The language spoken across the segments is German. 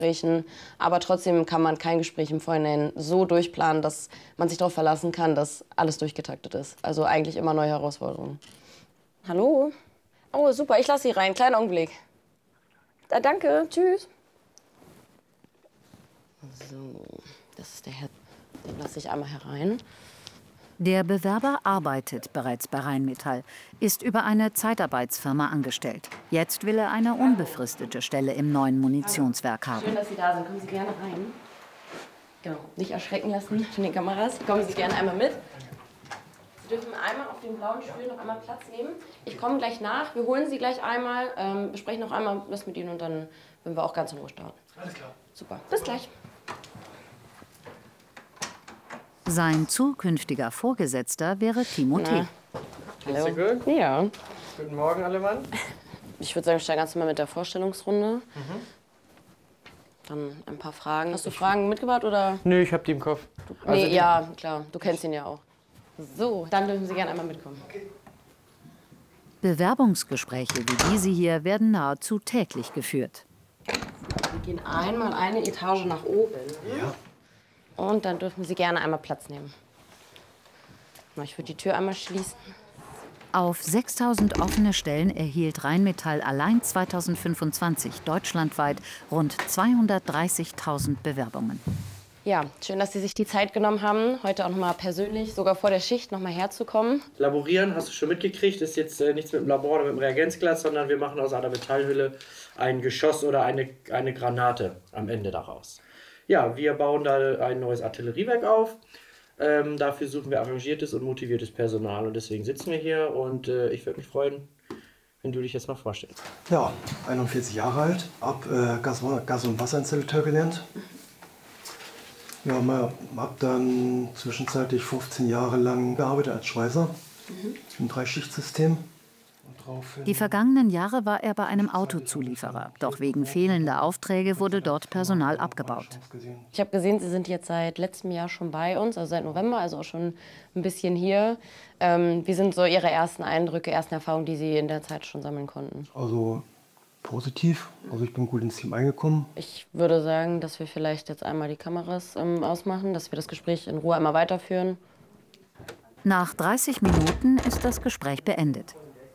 Gesprächen. Aber trotzdem kann man kein Gespräch im Vorhinein so durchplanen, dass man sich darauf verlassen kann, dass alles durchgetaktet ist. Also eigentlich immer neue Herausforderungen. Hallo? Oh, super, ich lasse Sie rein. Kleinen Augenblick. Danke, tschüss. So, das ist der Herr. Den lasse ich einmal herein. Der Bewerber arbeitet bereits bei Rheinmetall, ist über eine Zeitarbeitsfirma angestellt. Jetzt will er eine unbefristete Stelle im neuen Munitionswerk haben. Schön, dass Sie da sind. Kommen Sie gerne rein. Genau, nicht erschrecken lassen von den Kameras. Kommen Sie gerne einmal mit. Sie dürfen einmal auf dem blauen Stuhl noch einmal Platz nehmen. Ich komme gleich nach. Wir holen Sie gleich einmal, besprechen noch einmal was mit Ihnen und dann werden wir auch ganz in Ruhe starten. Alles klar. Super, bis gleich. Sein zukünftiger Vorgesetzter wäre Timothée. Geht's dir gut? Ja. Guten Morgen, alle Mann. Ich würde sagen, wir starten ganz normal mit der Vorstellungsrunde. Dann ein paar Fragen. Hast du Fragen mitgebracht oder? Nö, ich hab die im Kopf. Nee, ja, klar. Du kennst ihn ja auch. So, dann dürfen Sie gerne einmal mitkommen. Okay. Bewerbungsgespräche wie diese hier werden nahezu täglich geführt. Wir gehen einmal eine Etage nach oben. Ja. Und dann dürfen Sie gerne einmal Platz nehmen. Ich würde die Tür einmal schließen. Auf 6.000 offene Stellen erhielt Rheinmetall allein 2025 deutschlandweit rund 230.000 Bewerbungen. Ja, schön, dass Sie sich die Zeit genommen haben, heute auch noch mal persönlich, sogar vor der Schicht, noch mal herzukommen. Laborieren, hast du schon mitgekriegt, ist jetzt nichts mit dem Labor oder mit dem Reagenzglas, sondern wir machen aus einer Metallhülle ein Geschoss oder eine Granate am Ende daraus. Ja, wir bauen da ein neues Artilleriewerk auf. Dafür suchen wir engagiertes und motiviertes Personal und deswegen sitzen wir hier und ich würde mich freuen, wenn du dich jetzt mal vorstellst. Ja, 41 Jahre alt, Gas- und Wasserinstallateur gelernt. Ja, habe dann zwischenzeitlich 15 Jahre lang gearbeitet als Schweißer im Dreischichtsystem. Die vergangenen Jahre war er bei einem Autozulieferer. Doch wegen fehlender Aufträge wurde dort Personal abgebaut. Ich habe gesehen, Sie sind jetzt seit letztem Jahr schon bei uns, also seit November, also auch schon ein bisschen hier. Wie sind so Ihre ersten Eindrücke, ersten Erfahrungen, die Sie in der Zeit schon sammeln konnten? Also positiv, also ich bin gut ins Team eingekommen. Ich würde sagen, dass wir vielleicht jetzt einmal die Kameras ausmachen, dass wir das Gespräch in Ruhe einmal weiterführen. Nach 30 Minuten ist das Gespräch beendet.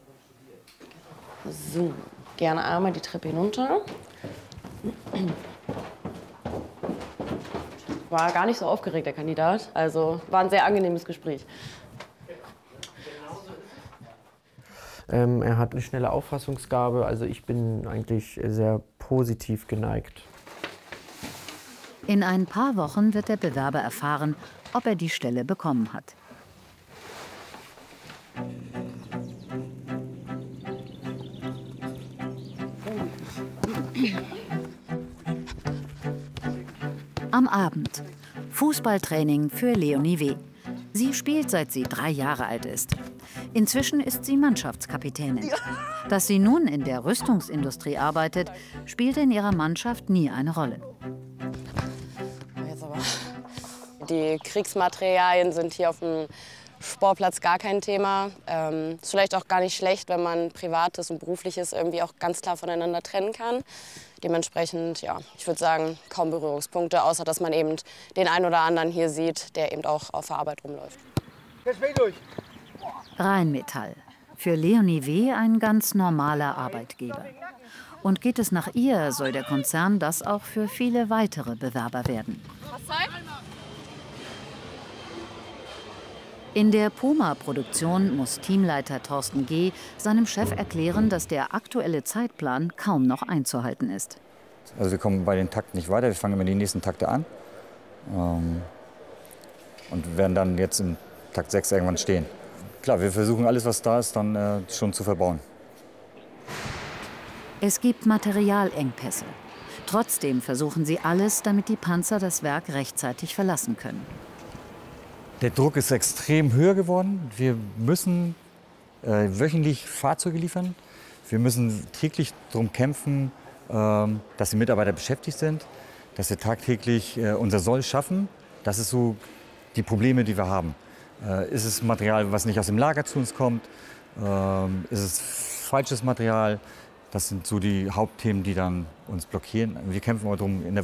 So, gerne einmal die Treppe hinunter. War gar nicht so aufgeregt, der Kandidat. Also war ein sehr angenehmes Gespräch. Er hat eine schnelle Auffassungsgabe, also ich bin eigentlich sehr positiv geneigt. In ein paar Wochen wird der Bewerber erfahren, ob er die Stelle bekommen hat. Am Abend. Fußballtraining für Leonie W. Sie spielt, seit sie 3 Jahre alt ist. Inzwischen ist sie Mannschaftskapitänin. Dass sie nun in der Rüstungsindustrie arbeitet, spielte in ihrer Mannschaft nie eine Rolle. Jetzt aber. Die Kriegsmaterialien sind hier auf dem Sportplatz gar kein Thema. Ist vielleicht auch gar nicht schlecht, wenn man Privates und Berufliches irgendwie auch ganz klar voneinander trennen kann. Dementsprechend, ja, ich würde sagen, kaum Berührungspunkte, außer dass man eben den einen oder anderen hier sieht, der eben auch auf der Arbeit rumläuft. Rheinmetall. Für Leonie W. ein ganz normaler Arbeitgeber. Und geht es nach ihr, soll der Konzern das auch für viele weitere Bewerber werden. In der Puma-Produktion muss Teamleiter Thorsten G. seinem Chef erklären, dass der aktuelle Zeitplan kaum noch einzuhalten ist. Also wir kommen bei den Takten nicht weiter, wir fangen immer die nächsten Takte an und werden dann jetzt im Takt 6 irgendwann stehen. Klar, wir versuchen alles, was da ist, dann schon zu verbauen. Es gibt Materialengpässe. Trotzdem versuchen sie alles, damit die Panzer das Werk rechtzeitig verlassen können. Der Druck ist extrem höher geworden. Wir müssen wöchentlich Fahrzeuge liefern. Wir müssen täglich darum kämpfen, dass die Mitarbeiter beschäftigt sind, dass wir tagtäglich unser Soll schaffen. Das ist so die Probleme, die wir haben. Ist es Material, was nicht aus dem Lager zu uns kommt? Ist es falsches Material? Das sind so die Hauptthemen, die dann uns blockieren. Wir kämpfen aber darum, in der